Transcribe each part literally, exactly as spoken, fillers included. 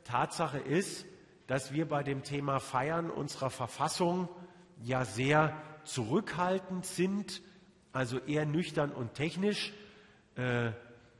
Tatsache ist, dass wir bei dem Thema Feiern unserer Verfassung ja sehr zurückhaltend sind, also eher nüchtern und technisch. Äh,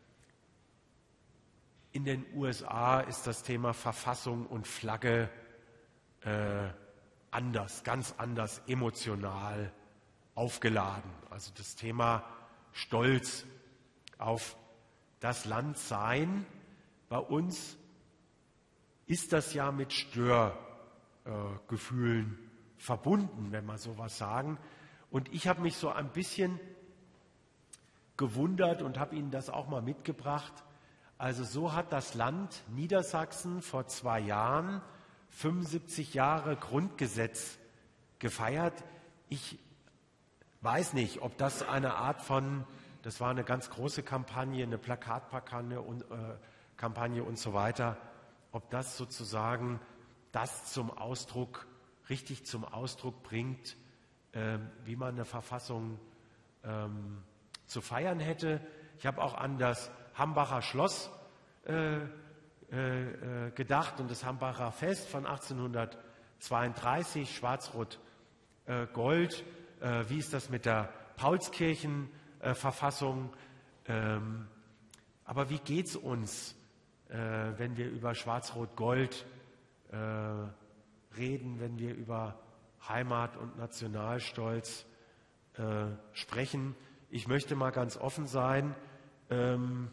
in den U S A ist das Thema Verfassung und Flagge äh, anders, ganz anders emotional aufgeladen. Also das Thema Stolz auf das Land sein. Bei uns ist das ja mit Störgefühlen äh, verbunden, wenn wir sowas sagen. Und ich habe mich so ein bisschen gewundert und habe Ihnen das auch mal mitgebracht. Also so hat das Land Niedersachsen vor zwei Jahren fünfundsiebzig Jahre Grundgesetz gefeiert. Ich weiß nicht, ob das eine Art von, das war eine ganz große Kampagne, eine Plakatkampagne und, äh, Kampagne und so weiter, ob das sozusagen das zum Ausdruck, richtig zum Ausdruck bringt, äh, wie man eine Verfassung ähm, zu feiern hätte. Ich habe auch an das Hambacher Schloss äh, äh, gedacht und das Hambacher Fest von achtzehnhundertzweiunddreißig, Schwarz-Rot-Gold. Äh, wie ist das mit der Paulskirchenverfassung? Äh, ähm, aber wie geht es uns, äh, wenn wir über Schwarz-Rot-Gold äh, reden, wenn wir über Heimat und Nationalstolz äh, sprechen? Ich möchte mal ganz offen sein. Ähm,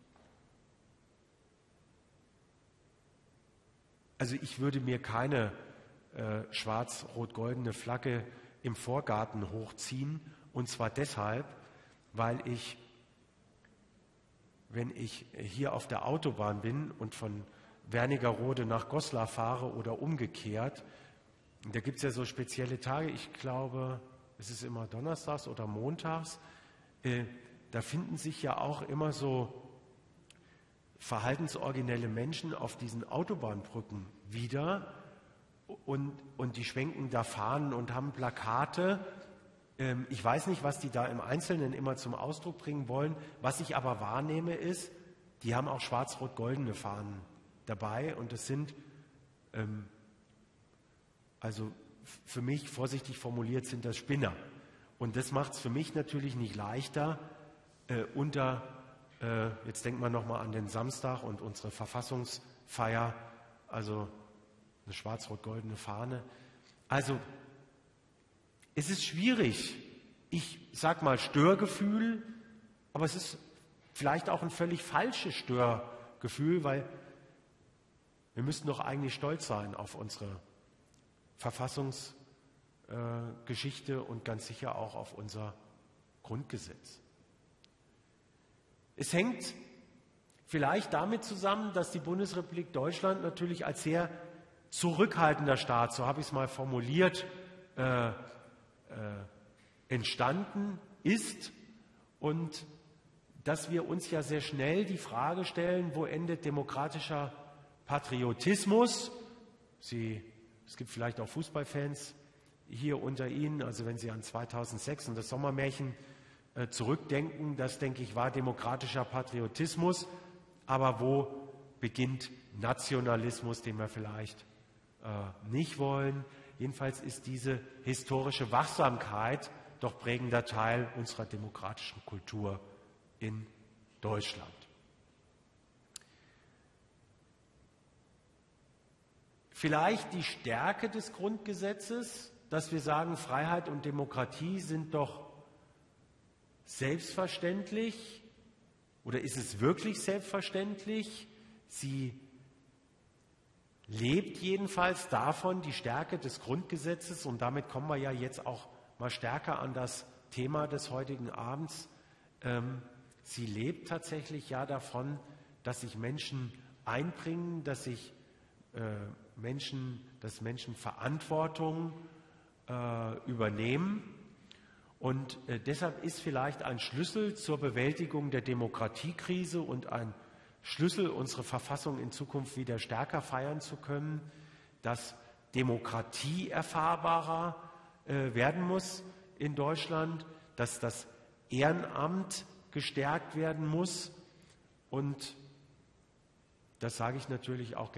also ich würde mir keine äh, schwarz-rot-goldene Flagge im Vorgarten hochziehen. Und zwar deshalb, weil ich, wenn ich hier auf der Autobahn bin und von Wernigerode nach Goslar fahre oder umgekehrt, da gibt es ja so spezielle Tage, ich glaube, es ist immer donnerstags oder montags, äh, da finden sich ja auch immer so verhaltensoriginelle Menschen auf diesen Autobahnbrücken wieder und, und die schwenken da Fahnen und haben Plakate. Ähm, ich weiß nicht, was die da im Einzelnen immer zum Ausdruck bringen wollen. Was ich aber wahrnehme ist, die haben auch schwarz-rot-goldene Fahnen dabei und es sind, ähm, also für mich vorsichtig formuliert, sind das Spinner. Und das macht es für mich natürlich nicht leichter, äh, unter, äh, jetzt denkt man nochmal an den Samstag und unsere Verfassungsfeier, also eine schwarz-rot-goldene Fahne. Also es ist schwierig, ich sag mal Störgefühl, aber es ist vielleicht auch ein völlig falsches Störgefühl, weil wir müssten doch eigentlich stolz sein auf unsere Verfassungsgeschichte äh, und ganz sicher auch auf unser Grundgesetz. Es hängt vielleicht damit zusammen, dass die Bundesrepublik Deutschland natürlich als sehr zurückhaltender Staat, so habe ich es mal formuliert, äh, äh, entstanden ist und dass wir uns ja sehr schnell die Frage stellen, wo endet demokratischer Patriotismus? Sie, es gibt vielleicht auch Fußballfans hier unter Ihnen, also wenn Sie an zweitausendsechs und das Sommermärchen äh, zurückdenken, das, denke ich, war demokratischer Patriotismus, aber wo beginnt Nationalismus, den wir vielleicht äh, nicht wollen? Jedenfalls ist diese historische Wachsamkeit doch prägender Teil unserer demokratischen Kultur in Deutschland. Vielleicht die Stärke des Grundgesetzes, dass wir sagen, Freiheit und Demokratie sind doch selbstverständlich, oder ist es wirklich selbstverständlich? Sie lebt jedenfalls davon, die Stärke des Grundgesetzes, und damit kommen wir ja jetzt auch mal stärker an das Thema des heutigen Abends. Ähm, sie lebt tatsächlich ja davon, dass sich Menschen einbringen, dass sich äh, Menschen, dass Menschen Verantwortung äh, übernehmen. Und äh, deshalb ist vielleicht ein Schlüssel zur Bewältigung der Demokratiekrise und ein Schlüssel, unsere Verfassung in Zukunft wieder stärker feiern zu können, dass Demokratie erfahrbarer äh, werden muss in Deutschland, dass das Ehrenamt gestärkt werden muss. Und das sage ich natürlich auch